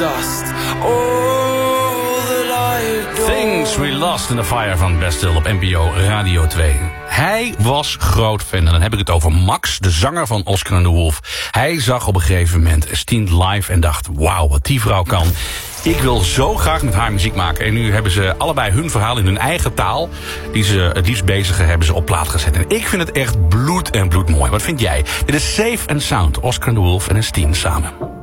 dust. All that I adore. Things We Lost in the Fire van Bastille op NPO Radio 2. Hij was groot fan en dan heb ik het over Max, de zanger van Oscar and the Wolf. Hij zag op een gegeven moment Steen live en dacht, wauw, wat die vrouw kan. Ik wil zo graag met haar muziek maken. En nu hebben ze allebei hun verhaal in hun eigen taal, die ze het liefst bezigen, hebben ze op plaat gezet. En ik vind het echt bloed en bloed mooi. Wat vind jij? Dit is Safe and Sound, Oscar and the Wolf en Steen samen.